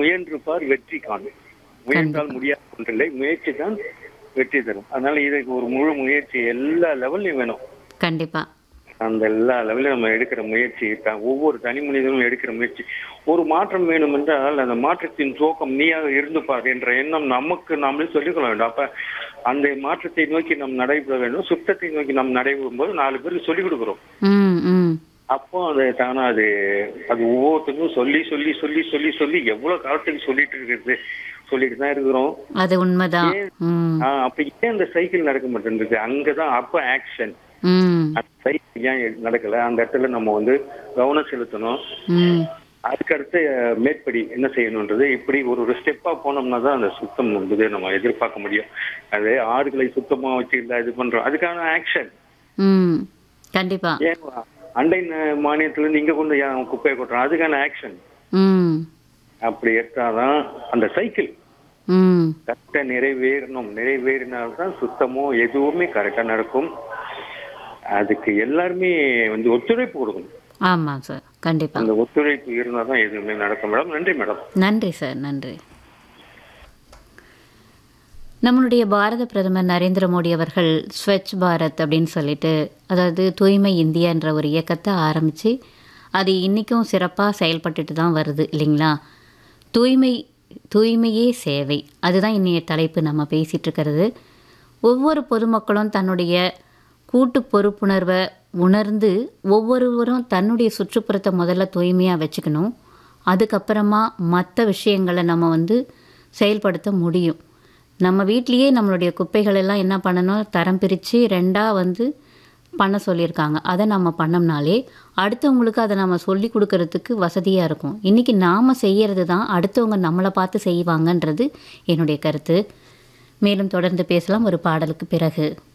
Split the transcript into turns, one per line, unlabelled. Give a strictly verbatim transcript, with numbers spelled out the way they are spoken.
முயன்று பார் வெற்றி காணும். முயன்றால்
கண்டிப்பா.
முடியாது ஒன்றில்லை, முயற்சி தான் வெற்றி தரும். அதனால இதுக்கு ஒரு முழு முயற்சி எல்லா லெவல்லையும் வேணும்.
கண்டிப்பா.
அந்த எல்லா லெவலையும் நம்ம எடுக்கிற முயற்சி த- ஒவ்வொரு தனி மனிதனும் எடுக்கிற முயற்சி. ஒரு மாற்றம் வேணும் என்றால் அந்த மாற்றத்தின் துவக்கம் நீயாக இருந்து பார் என்ற எண்ணம் நமக்கு நாமளே சொல்லிக்கொள்ள வேண்டும். அப்ப அந்த மாற்றத்தை நோக்கி நாம் நடைபெற வேண்டும். சுத்தத்தை நோக்கி நாம் நடைபெறும் போது நாலு பேருக்கு சொல்லிக் கொடுக்குறோம்.
ம் ம்
அப்போ அது தானா அது அது ஒவ்வொருத்தருக்கும் சொல்லி சொல்லி சொல்லி சொல்லி சொல்லி எவ்வளவு காலத்துக்கு சொல்லிட்டு இருக்கிறது, சொல்லிட்டு தான் இருக்கிறோம்.
அது உண்மைதான்.
ஏன்
ம்
ஆஹ் அப்ப ஏன் அந்த சைக்கிள் நடக்க மாட்டேன்றது? அங்கதான் அப்ப ஆக்ஷன்.
ம்
அந்த சைக்கிள் ஏன் நடக்கல, அந்த இடத்துல நம்ம வந்து கவனம் செலுத்தணும்.
ம்
அதுக்கடுத்து அஹ், மேற்படி என்ன செய்யணுன்றது இப்படி ஒரு ஒரு ஸ்டெப்பா போனோம்னா தான் அந்த சுத்தம் என்பது நம்ம எதிர்பார்க்க முடியும். அது ஆடுகளை சுத்தமா வச்சுக்கிட்டா இது பண்றோம், அதுக்கான ஆக்ஷன்.
ம் கண்டிப்பா.
ஏன் அண்டை ந- மாநிலத்துல இருந்து இங்க கொண்டு ஏன் குப்பையை கொட்டுறோம், அதுக்கான ஆக்ஷன்.
ம்
அப்படி எடுத்தாதான் அந்த சைக்கிள்
ம்
கரெக்டா நிறைவேறணும். நிறைவேறினால்தான் சுத்தமோ எதுவுமே கரெக்டா நடக்கும். அதுக்கு எல்லாருமே வந்து ஒத்துழைப்பு கொடுக்கணும்.
ஆமாம் சார். கண்டிப்பா.
அந்த ஒத்துழைப்பு இருந்தால் தான் எதுவுமே நடக்கும் மேடம். நன்றி மேடம்.
நன்றி சார். நன்றி. நம்மளுடைய பாரத பிரதமர் நரேந்திர மோடி அவர்கள் ஸ்வச் பாரத் அப்படின்னு சொல்லிட்டு, அதாவது தூய்மை இந்தியா என்ற ஒரு இயக்கத்தை ஆரம்பித்து அது இன்றைக்கும் சிறப்பாக செயல்பட்டுட்டு தான் வருது இல்லைங்களா? தூய்மை தூய்மையே சேவை, அதுதான் இன்றைய தலைப்பு நம்ம பேசிகிட்டு இருக்கிறது. ஒவ்வொரு பொதுமக்களும் தன்னுடைய கூட்டு பொறுப்புணர்வை உணர்ந்து ஒவ்வொருவரும் தன்னுடைய சுற்றுப்புறத்தை முதல்ல தூய்மையாக வச்சுக்கணும். அதுக்கப்புறமா மற்ற விஷயங்களை நம்ம வந்து செயல்படுத்த முடியும். நம்ம வீட்லேயே நம்மளுடைய குப்பைகள் எல்லாம் என்ன பண்ணணும், தரம் பிரித்து ரெண்டாக வந்து பண்ண சொல்லியிருக்காங்க. அதை நம்ம பண்ணோம்னாலே அடுத்தவங்களுக்கு அதை நம்ம சொல்லி கொடுக்கறதுக்கு வசதியாக இருக்கும். இன்றைக்கி நாம் செய்கிறது தான் அடுத்தவங்க நம்மளை பார்த்து செய்வாங்கன்றது என்னுடைய கருத்து. மேலும் தொடர்ந்து பேசலாம் ஒரு பாடலுக்கு பிறகு.